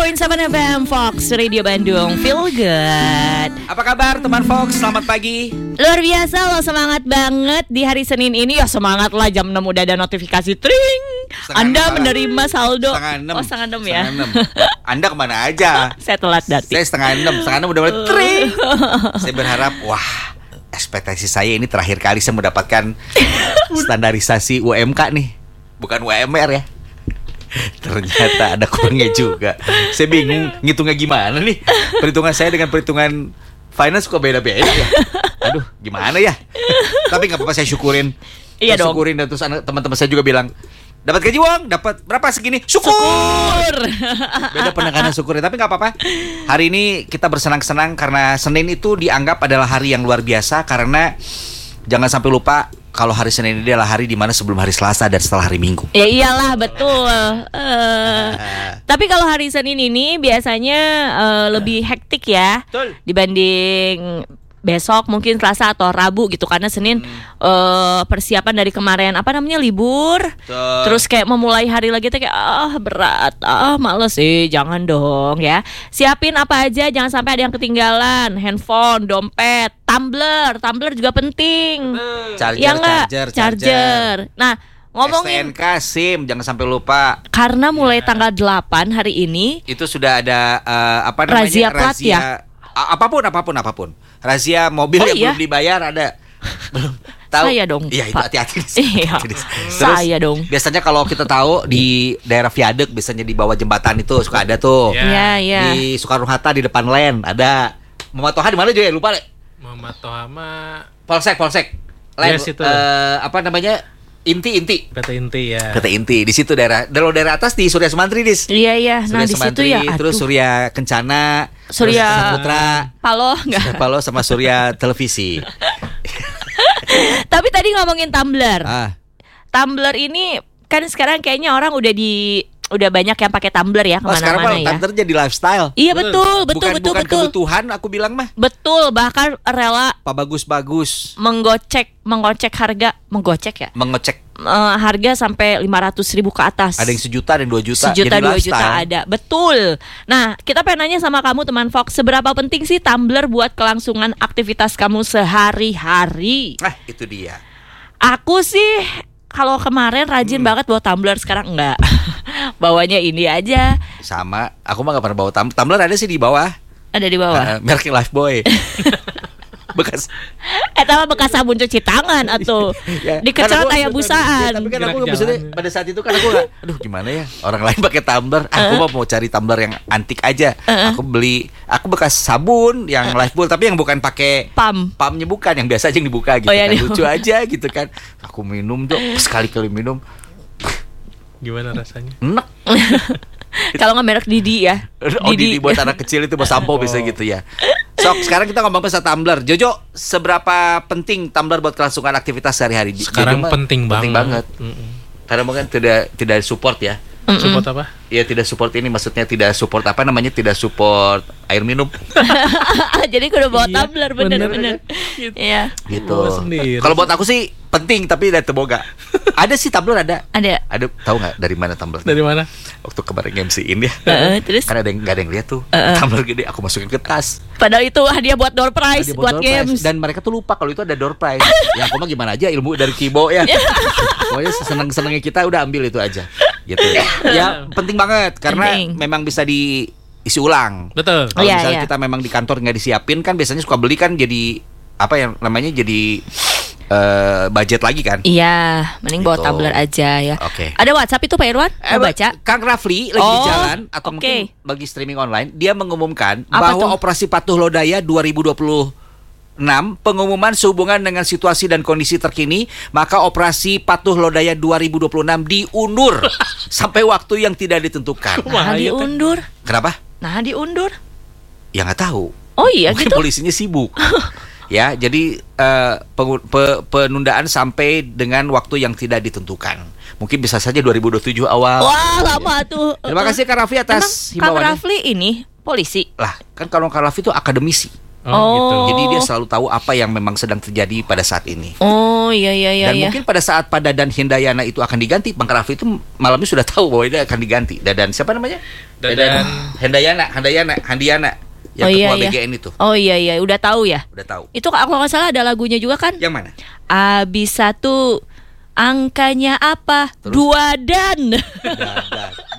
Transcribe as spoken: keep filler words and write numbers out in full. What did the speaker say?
koma tujuh F M Fox Radio Bandung. Feel good. Apa kabar teman Fox? Selamat pagi. Luar biasa loh, semangat banget di hari Senin ini. Ya semangat lah, jam enam udah ada notifikasi tring. Setengah Anda enam, menerima saldo. Setengah enam. Oh setengah enam ya. Setengah enam. Anda kemana aja? Saya telat dati. Saya setengah enam. Setengah enam udah mulai tring. Saya berharap, wah, ekspektasi saya ini terakhir kali saya mendapatkan standarisasi U M K nih, bukan U M R ya. Ternyata ada kurangnya juga. Saya bingung ngitungnya gimana nih. Perhitungan saya dengan perhitungan finance kok beda-beda ya. Aduh, gimana ya? Tapi nggak apa-apa, saya syukurin. Iya dong. Syukurin, dan terus anak teman-teman saya juga bilang, dapat gaji uang, dapat berapa segini? Syukur. Syukur. Beda penekanan syukur, tapi nggak apa-apa. Hari ini kita bersenang-senang karena Senin itu dianggap adalah hari yang luar biasa, karena jangan sampai lupa kalau hari Senin ini adalah hari di mana sebelum hari Selasa dan setelah hari Minggu. Ya iyalah, betul. Uh, tapi kalau hari Senin ini biasanya uh, lebih hektik ya, betul, dibanding besok mungkin Selasa atau Rabu gitu, karena Senin hmm. uh, persiapan dari kemarin apa namanya libur, Betul. Terus kayak memulai hari lagi tuh kayak ah berat, ah males sih, jangan dong ya. Siapin apa aja, jangan sampai ada yang ketinggalan, handphone, dompet, tumbler, tumbler juga penting, charger, ya enggak? charger, charger, charger. Nah ngomongin S T N K, SIM, jangan sampai lupa. Karena mulai ya. tanggal delapan hari ini itu sudah ada uh, apa namanya razia plat razia, ya. Apapun, apapun, apapun. Razia mobil oh, yang iya? belum dibayar ada. Belum tahu. Saya dong. Iya, itu Pak. hati-hati. Iya. Terus, saya dong. Biasanya kalau kita tahu di daerah viaduk, biasanya di bawah jembatan itu suka ada tuh. Iya, yeah. iya. Yeah. Di Soekarno-Hatta di depan land ada. Muhammad Toha di mana juga ya? Lupa. Muhammad Toha mah Polsek, Polsek. Land, yes, uh, apa namanya? Inti-inti. P T Inti ya. P T Inti di situ daerah. Kalau daerah atas di Surya Sumantri, Dis. Iya iya. Nah Surya di situ Sumantri, ya. Aduh. Terus Surya Kencana, Surya Putra, Paloh enggak? Paloh sama Surya Televisi. Tapi tadi ngomongin tumbler. Ah. Tumbler ini kan sekarang kayaknya orang udah di udah banyak yang pakai tumbler ya kemana-mana. Oh, sekarang ya. Tumbler jadi lifestyle. Iya betul, betul, bukan, betul, bukan betul. Kebutuhan aku bilang mah. Betul, bahkan rela. Pak bagus-bagus. Menggocek, menggocek harga, menggocek ya. Mengocek. Uh, harga sampai lima ratus ribu ke atas. Ada yang sejuta dan dua juta. Sejuta dua juta ada, betul. Nah, kita pengen nanya sama kamu teman Fox, seberapa penting sih tumbler buat kelangsungan aktivitas kamu sehari-hari? Ah, itu dia. Aku sih kalau kemarin rajin hmm. banget bawa tumbler, sekarang enggak. Bawanya ini aja. Sama, aku mah gak pernah bawa tumbler. Tumbler ada sih di bawah. Ada di bawah. Uh, merek Lifebuoy. Bekas. Eh tahu bekas sabun cuci tangan atau ya, dikecel kayak busaan. Ya, tapi kan aku maksudnya pada saat itu kan aku gak, aduh gimana ya, orang lain pakai tumbler, aku uh. mau cari tumbler yang antik aja. Uh. Aku beli, aku bekas sabun yang uh. Lifebuoy tapi yang bukan pakai pam, pamnya bukan, yang biasa aja yang dibuka gitu. Oh, kan. Ya, lucu aja gitu kan. Aku minum tuh sekali-kali minum. Gimana rasanya? Enak. Kalau nggak merek Didi ya. Oh Didi, Didi buat anak kecil itu buat sampo oh. bisa gitu ya. Sok, sekarang kita ngomong masalah tumbler. Jojo, seberapa penting tumbler buat kelangsungan aktivitas sehari-hari? Sekarang Jojo, penting, penting banget. banget. Karena mungkin tidak tidak support ya. Mm-mm. Support apa? Ya tidak support ini, maksudnya tidak support apa namanya, tidak support air minum. Jadi kudu bawa tumbler, bener-bener. Iya. Gitu. Kalau buat aku sih penting, tapi tidak terboga. Ada sih tumbler, ada. Ada. Ada, tahu nggak dari mana tumbler? Dari mana? Waktu kemarin M C-in ya. Uh, terus? Kan ada yang nggak ada yang lihat tuh. Uh, tumbler gede, aku masukin ke tas. Padahal itu hadiah buat door prize, hadiah buat, buat games. Prize. Dan mereka tuh lupa kalau itu ada door prize. Ya aku mah gimana aja, ilmu dari Kibo ya. Pokoknya seneng-senengnya kita udah ambil itu aja. Gitu. Ya penting banget karena penting. Memang bisa diisi ulang. Betul. Kalau yeah, misalnya yeah. kita memang di kantor nggak disiapin kan, biasanya suka beli kan jadi apa yang namanya jadi uh, budget lagi kan. Iya, mending gitu. Bawa tumbler aja ya. Oke. Okay. Ada WhatsApp itu Pak Irwan? Mau eh, baca? Kang Rafli lagi oh, di jalan atau okay. mungkin bagi streaming online, dia mengumumkan apa bahwa tuh? Operasi Patuh Lodaya dua ribu dua puluh enam pengumuman sehubungan dengan situasi dan kondisi terkini, maka operasi Patuh Lodaya dua ribu dua puluh enam diundur sampai waktu yang tidak ditentukan. Nah, diundur. Kenapa? Nah, diundur. Ya nggak tahu. Oh iya mungkin gitu. Polisinya sibuk. Ya, jadi uh, pe- pe- penundaan sampai dengan waktu yang tidak ditentukan. Mungkin bisa saja dua ribu dua puluh tujuh awal. Wah, lama tuh. Terima kasih Kak Rafli atas himbauannya. Kak Rafli ini polisi. Lah, kan kalau Kak Rafli itu akademisi. Oh, Oh. gitu. Jadi dia selalu tahu apa yang memang sedang terjadi pada saat ini. Oh iya iya iya. Dan iya. mungkin pada saat Pak Dadan Hindayana itu akan diganti, Bang Raffi itu malamnya sudah tahu bahwa dia akan diganti. Dadan siapa namanya? Dadan Hindayana, Handayana, Handiana yang Oh, iya, ketua iya. B G N itu. Oh iya iya, udah tahu ya. Udah tahu. Itu kalau nggak salah ada lagunya juga kan? Yang mana? Abis satu angkanya apa? Terus? Dua dan. Dadan.